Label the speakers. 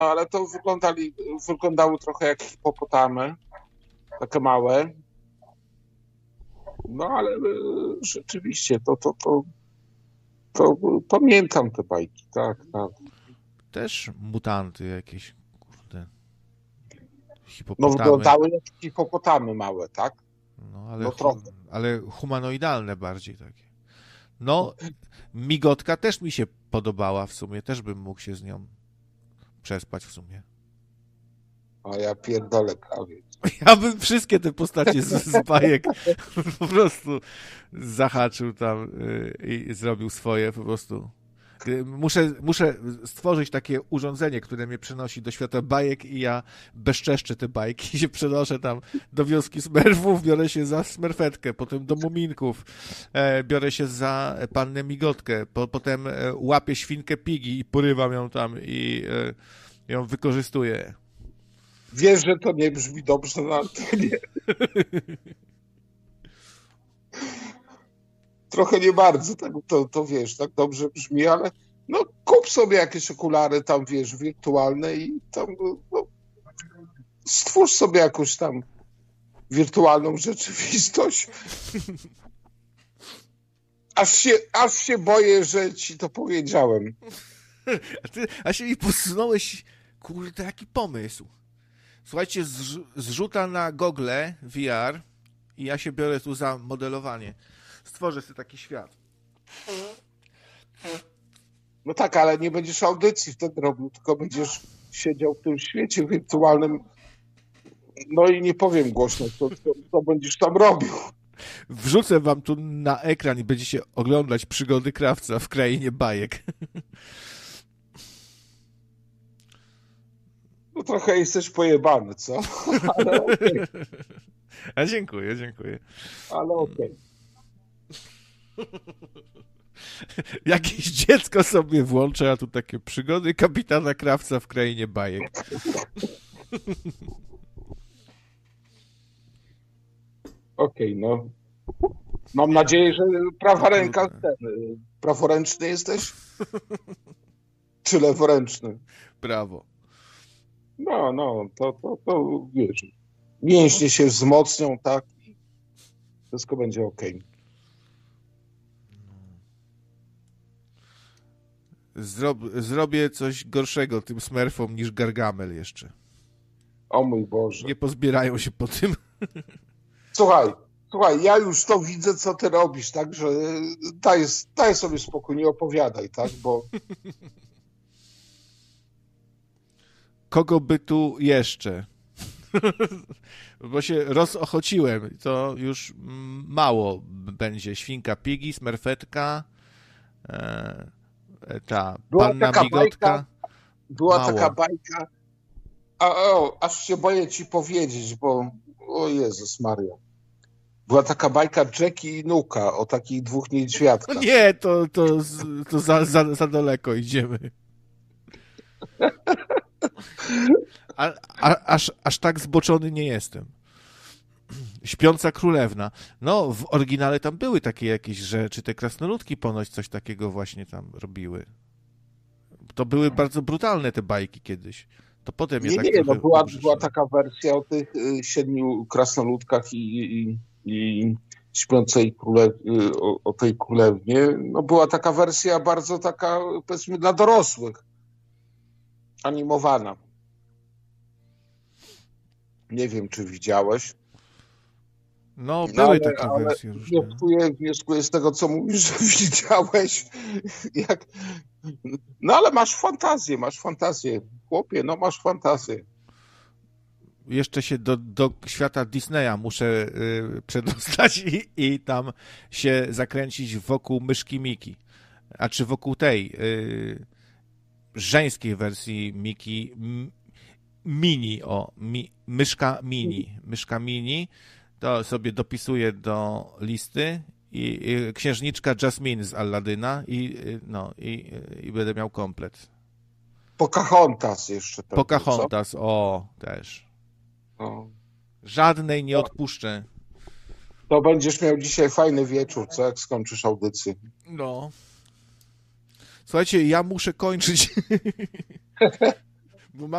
Speaker 1: ale to wyglądały trochę jak hipopotamy, takie małe. No ale rzeczywiście to pamiętam te bajki, tak.
Speaker 2: Też mutanty jakieś, kurde.
Speaker 1: No
Speaker 2: Hipopotamy.
Speaker 1: wyglądały jak hipopotamy małe, tak?
Speaker 2: No, ale,
Speaker 1: No trochę.
Speaker 2: ale humanoidalne bardziej takie. No, Migotka też mi się podobała w sumie, też bym mógł się z nią przespać w sumie.
Speaker 1: A ja pierdolę prawie.
Speaker 2: Ja bym wszystkie te postacie z bajek po prostu zahaczył tam i zrobił swoje po prostu. Muszę stworzyć takie urządzenie, które mnie przenosi do świata bajek i ja bezczeszczę te bajki i się przenoszę tam do wioski Smurfów, biorę się za Smurfetkę, potem do Muminków, biorę się za pannę Migotkę, potem łapię świnkę Piggy i porywam ją tam i ją wykorzystuję.
Speaker 1: Wiesz, że to nie brzmi dobrze na antenie. Trochę nie bardzo, tak, to wiesz, tak dobrze brzmi, ale no kup sobie jakieś okulary tam, wiesz, wirtualne i tam no, stwórz sobie jakąś tam wirtualną rzeczywistość. Aż się boję, że ci to powiedziałem.
Speaker 2: A się mi posunąłeś, kurde, jaki pomysł. Słuchajcie, zrzuta na gogle VR i ja się biorę tu za modelowanie. Stworzę sobie taki świat.
Speaker 1: No tak, ale nie będziesz audycji wtedy robił, tylko będziesz siedział w tym świecie wirtualnym. No i nie powiem głośno, co będziesz tam robił.
Speaker 2: Wrzucę wam tu na ekran i będziecie oglądać przygody krawca w krainie bajek.
Speaker 1: No trochę jesteś pojebany, co? Ale okej.
Speaker 2: A dziękuję.
Speaker 1: Ale okej.
Speaker 2: Jakieś dziecko sobie włącza, a tu takie przygody kapitana Krawca w krainie bajek.
Speaker 1: Okej, no. Mam nadzieję, że prawa ręka praworęczny jesteś? Czy leworęczny?
Speaker 2: Brawo.
Speaker 1: No, to wiesz. Mięśnie się wzmocnią, tak? I wszystko będzie okej.
Speaker 2: Zrobię coś gorszego tym Smurfom niż Gargamel jeszcze.
Speaker 1: O mój Boże.
Speaker 2: Nie pozbierają się po tym.
Speaker 1: Słuchaj, ja już to widzę, co ty robisz, także daj sobie spokój, nie opowiadaj, tak? Bo
Speaker 2: Kogo by tu jeszcze? Bo się rozochociłem. To już mało będzie. Świnka Piggy, Smurfetka, ta panna Migotka.
Speaker 1: Była taka bajka, aż się boję ci powiedzieć, bo o Jezus Maria. Była taka bajka Jackie i Nuka o takich dwóch niedźwiadkach.
Speaker 2: No nie, to za daleko idziemy. Aż tak zboczony nie jestem. Śpiąca królewna. No, w oryginale tam były takie jakieś rzeczy. Te krasnoludki ponoć coś takiego właśnie tam robiły. To były bardzo brutalne te bajki kiedyś. To potem je tak trochę
Speaker 1: była taka wersja o tych 7 krasnoludkach i śpiącej o tej królewnie. No była taka wersja bardzo taka, powiedzmy, dla dorosłych. Animowana. Nie wiem, czy widziałeś.
Speaker 2: No, były takie wersje różne.
Speaker 1: Wnioskuję z tego, co mówisz, że widziałeś. No ale masz fantazję. Chłopie, no masz fantazję.
Speaker 2: Jeszcze się do świata Disneya muszę przedostać i tam się zakręcić wokół myszki Miki. A czy wokół tej żeńskiej wersji Miki Mini, myszka Mini, to sobie dopisuję do listy i księżniczka Jasmine z Alladyna i będę miał komplet.
Speaker 1: Pocahontas jeszcze.
Speaker 2: Pocahontas, też.
Speaker 1: O.
Speaker 2: Żadnej nie odpuszczę.
Speaker 1: To będziesz miał dzisiaj fajny wieczór, co, jak skończysz audycję.
Speaker 2: No. Słuchajcie, ja muszę kończyć.